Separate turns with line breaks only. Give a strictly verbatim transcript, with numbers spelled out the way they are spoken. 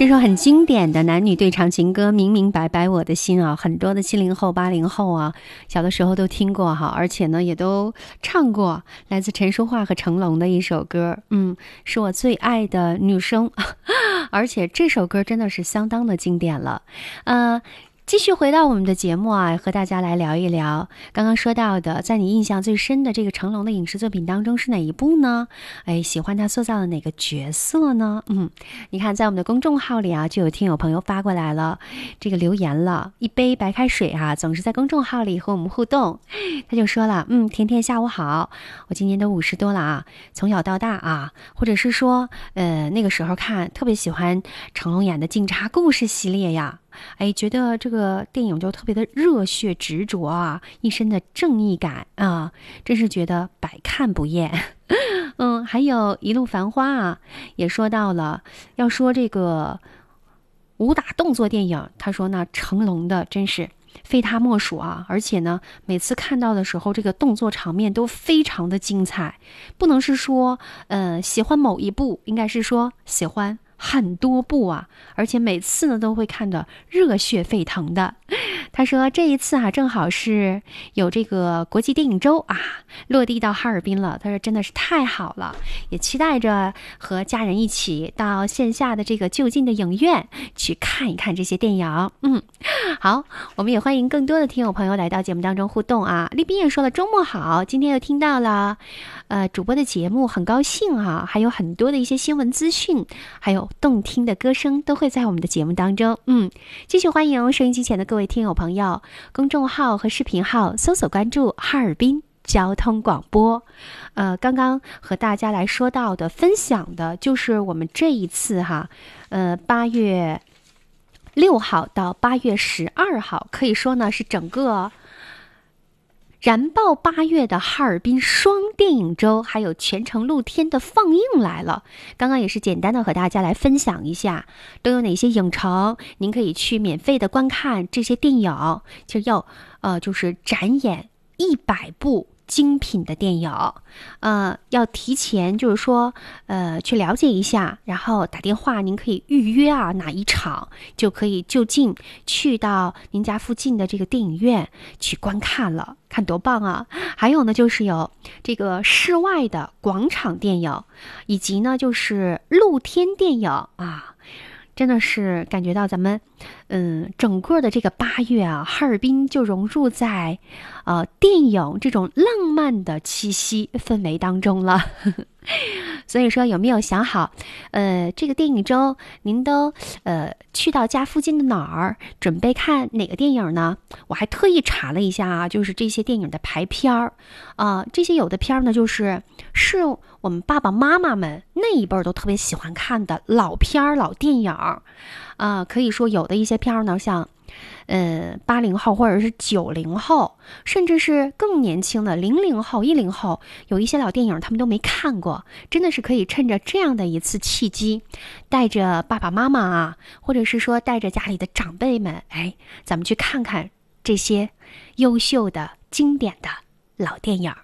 这首很经典的男女对唱情歌《明明白白我的心》啊，很多的七零后八零后啊小的时候都听过哈，而且呢也都唱过，来自陈淑桦和成龙的一首歌，嗯，是我最爱的女生而且这首歌真的是相当的经典了。呃继续回到我们的节目啊，和大家来聊一聊刚刚说到的，在你印象最深的这个成龙的影视作品当中是哪一部呢？哎，喜欢他塑造的哪个角色呢？嗯，你看在我们的公众号里啊，就有听友朋友发过来了这个留言了，一杯白开水啊，总是在公众号里和我们互动。他就说了，嗯，甜甜下午好，我今年都五十多了啊，从小到大啊，或者是说呃那个时候看特别喜欢成龙演的警察故事系列呀。哎，觉得这个电影就特别的热血执着啊，一身的正义感啊，真是觉得百看不厌。嗯，还有一路繁花啊，也说到了，要说这个武打动作电影，他说那成龙的真是非他莫属啊，而且呢，每次看到的时候，这个动作场面都非常的精彩，不能是说呃喜欢某一部，应该是说喜欢很多部啊，而且每次呢都会看得热血沸腾的。他说这一次啊正好是有这个国际电影周啊落地到哈尔滨了，他说真的是太好了，也期待着和家人一起到线下的这个就近的影院去看一看这些电影。嗯，好，我们也欢迎更多的听友朋友来到节目当中互动啊。丽斌也说了周末好，今天又听到了呃主播的节目，很高兴啊，还有很多的一些新闻资讯，还有动听的歌声都会在我们的节目当中。嗯，继续欢迎收音机前的各位听友朋友，公众号和视频号搜索关注哈尔滨交通广播。呃，刚刚和大家来说到的分享的就是我们这一次哈，呃，八月六号到八月十二号，可以说呢是整个燃爆八月的哈尔滨双电影周，还有全程露天的放映来了。刚刚也是简单的和大家来分享一下都有哪些影城您可以去免费的观看这些电影，就要呃就是展演一百部精品的电影，呃，要提前就是说，呃，去了解一下，然后打电话，您可以预约啊哪一场，就可以就近去到您家附近的这个电影院去观看了，看多棒啊！还有呢，就是有这个室外的广场电影，以及呢就是露天电影啊。真的是感觉到咱们，嗯，整个的这个八月啊，哈尔滨就融入在，呃，电影这种浪漫的气息氛围当中了。所以说，有没有想好，呃，这个电影周您都呃去到家附近的哪儿，准备看哪个电影呢？我还特意查了一下啊，就是这些电影的排片儿，啊、呃，这些有的片儿呢，就是是我们爸爸妈妈们那一辈儿都特别喜欢看的老片儿、老电影，啊、呃，可以说有的一些片儿呢，像。呃，八零后或者是九零后，甚至是更年轻的零零后、一零后，有一些老电影他们都没看过，真的是可以趁着这样的一次契机，带着爸爸妈妈啊，或者是说带着家里的长辈们，哎，咱们去看看这些优秀的、经典的老电影。